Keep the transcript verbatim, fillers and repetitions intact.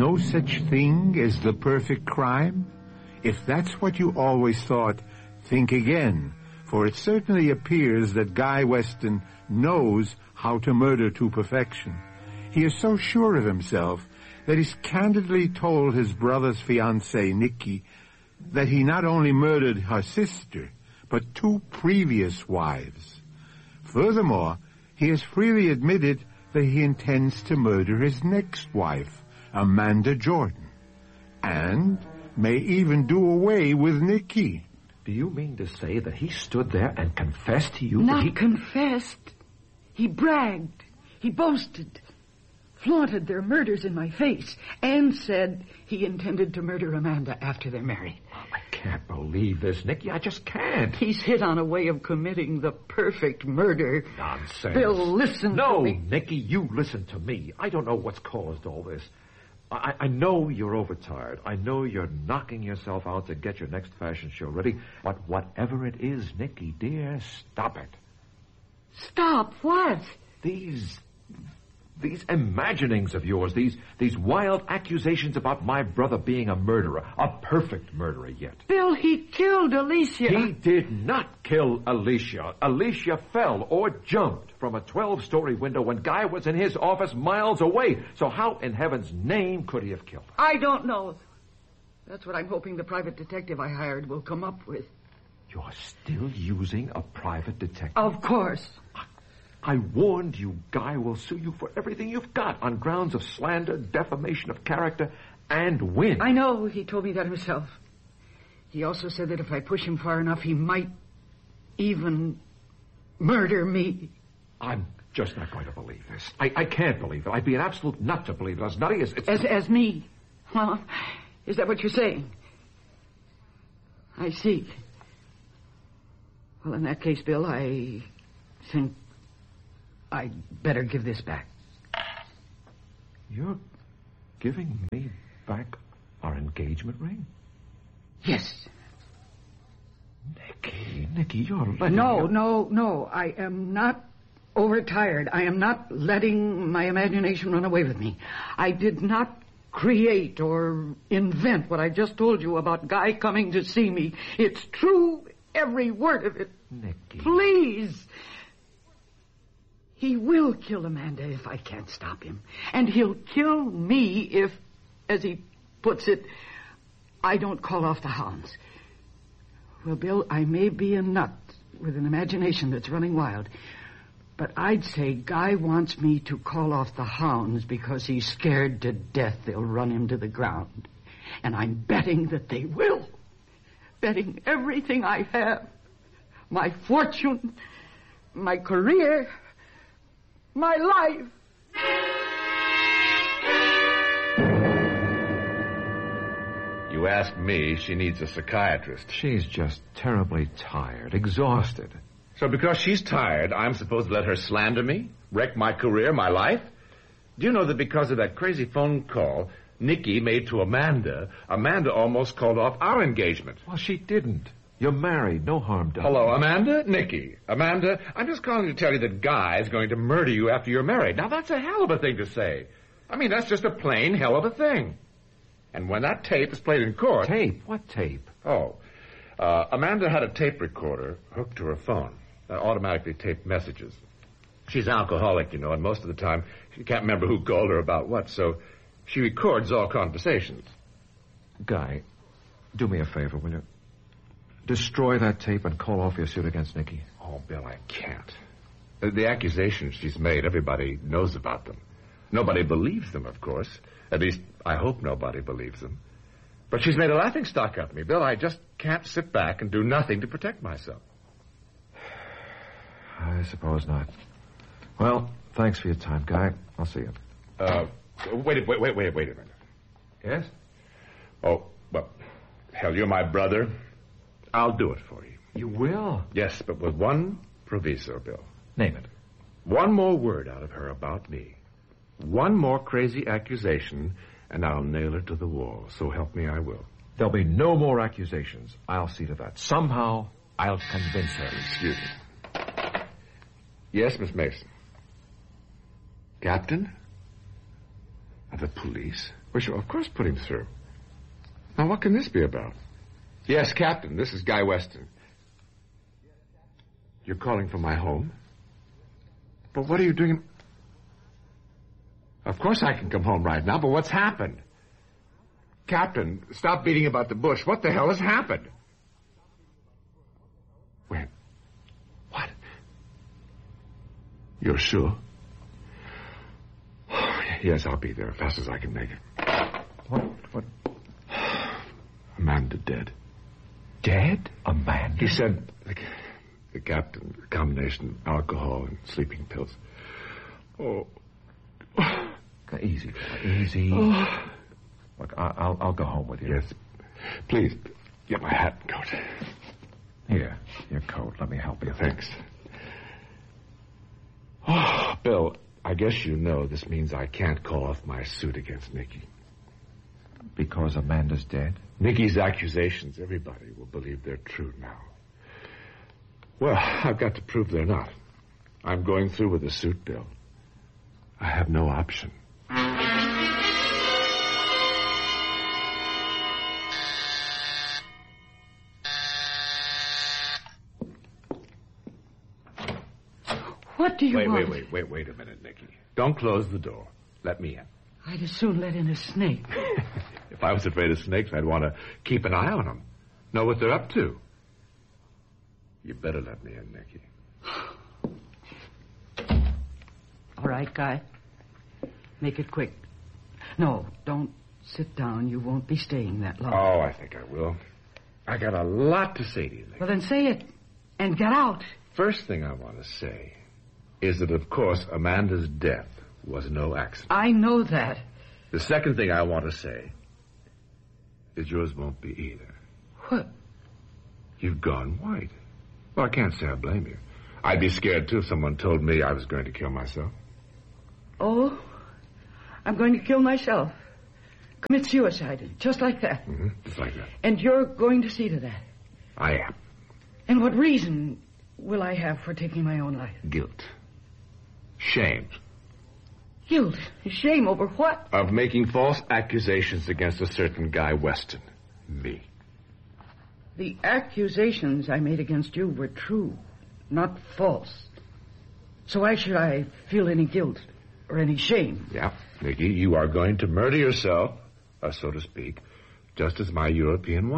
no such thing as the perfect crime? If that's what you always thought, think again, for it certainly appears that Guy Weston knows how to murder to perfection. He is so sure of himself that he's candidly told his brother's fiancée, Nikki, that he not only murdered her sister, but two previous wives. Furthermore, he has freely admitted that he intends to murder his next wife, Amanda Jordan, and may even do away with Nikki. Do you mean to say that he stood there and confessed to you Not that he... confessed. He bragged. He boasted. Flaunted their murders in my face and said he intended to murder Amanda after they're married. Oh, I can't believe this, Nicky. I just can't. He's hit on a way of committing the perfect murder. Nonsense. Bill, listen no, to me. No, Nicky, you listen to me. I don't know what's caused all this. I, I know you're overtired. I know you're knocking yourself out to get your next fashion show ready. But whatever it is, Nicky, dear, stop it. Stop what? These... These imaginings of yours, these these wild accusations about my brother being a murderer, a perfect murderer yet. Bill, he killed Alicia. He did not kill Alicia. Alicia fell or jumped from a twelve-story window when Guy was in his office miles away. So how in heaven's name could he have killed her? I don't know. That's what I'm hoping the private detective I hired will come up with. You're still using a private detective? Of course. I warned you, Guy will sue you for everything you've got on grounds of slander, defamation of character, and win. I know. He told me that himself. He also said that if I push him far enough, he might even murder me. I'm just not going to believe this. I, I can't believe it. I'd be an absolute nut to believe it. As nutty as... It's... As, as me? Huh? Is that what you're saying? I see. Well, in that case, Bill, I think... I'd better give this back. You're giving me back our engagement ring? Yes. Nicky, Nicky, you're letting... No, your... no, no. I am not overtired. I am not letting my imagination run away with me. I did not create or invent what I just told you about Guy coming to see me. It's true, every word of it. Nicky. Please. He will kill Amanda if I can't stop him. And he'll kill me if, as he puts it, I don't call off the hounds. Well, Bill, I may be a nut with an imagination that's running wild, but I'd say Guy wants me to call off the hounds because he's scared to death they'll run him to the ground. And I'm betting that they will. Betting everything I have. My fortune, my career... my life. You ask me, she needs a psychiatrist. She's just terribly tired, exhausted. So because she's tired, I'm supposed to let her slander me? Wreck my career, my life? Do you know that because of that crazy phone call Nikki made to Amanda, Amanda almost called off our engagement? Well, she didn't. You're married. No harm done. Hello, Amanda? Nikki. Amanda, I'm just calling to tell you that Guy's going to murder you after you're married. Now, that's a hell of a thing to say. I mean, that's just a plain hell of a thing. And when that tape is played in court... Tape? What tape? Oh. Uh, Amanda had a tape recorder hooked to her phone that automatically taped messages. She's an alcoholic, you know, and most of the time she can't remember who called her about what, so she records all conversations. Guy, do me a favor, will you? Destroy that tape and call off your suit against Nikki. Oh, Bill, I can't. The, the accusations she's made, everybody knows about them. Nobody believes them, of course. At least, I hope nobody believes them. But she's made a laughingstock of me. Bill, I just can't sit back and do nothing to protect myself. I suppose not. Well, thanks for your time, Guy. I'll see you. Uh, wait, wait, wait, wait, wait a minute. Yes? Oh, well, hell, you're my brother. I'll do it for you. You will? Yes, but with one proviso, Bill. Name it. One more word out of her about me. One more crazy accusation, and I'll nail her to the wall. So help me, I will. There'll be no more accusations. I'll see to that. Somehow, I'll convince her. Excuse me. Yes, Miss Mason. Captain? Of the police. Well, sure, of course put him through. Now, what can this be about? Yes, Captain, this is Guy Weston. You're calling from my home? But what are you doing? Of course I can come home right now, but what's happened? Captain, stop beating about the bush. What the hell has happened? When? What? You're sure? Yes, I'll be there as fast as I can make it. What? What? Amanda dead. Dead? Amanda? He said, the, the captain, a combination of alcohol and sleeping pills. Oh. Easy, easy. Oh. Look, I, I'll, I'll go home with you. Yes. Please, get my hat and coat. Here, your coat. Let me help you. Thanks. Oh, Bill, I guess you know this means I can't call off my suit against Nicky. Because Amanda's dead? Nicky's accusations, everybody will believe they're true now. Well, I've got to prove they're not. I'm going through with the suit, Bill. I have no option. What do you wait, want? Wait, wait, wait, wait a minute, Nicky. Don't close the door. Let me in. I'd as soon let in a snake. If I was afraid of snakes, I'd want to keep an eye on them. Know what they're up to. You better let me in, Nicky. All right, Guy. Make it quick. No, don't sit down. You won't be staying that long. Oh, I think I will. I got a lot to say to you, Nicky. Well, then say it and get out. First thing I want to say is that, of course, Amanda's death was no accident. I know that. The second thing I want to say is yours won't be either. What? You've gone white. Well, I can't say I blame you. I'd be scared, too, if someone told me I was going to kill myself. Oh, I'm going to kill myself. Commit suicide, just like that. Mm-hmm. Just like that. And you're going to see to that. I am. And what reason will I have for taking my own life? Guilt. Shame. Guilt? Shame over what? Of making false accusations against a certain Guy Weston. Me. The accusations I made against you were true, not false. So why should I feel any guilt or any shame? Yeah, Nicky, you are going to murder yourself, uh, so to speak, just as my European wife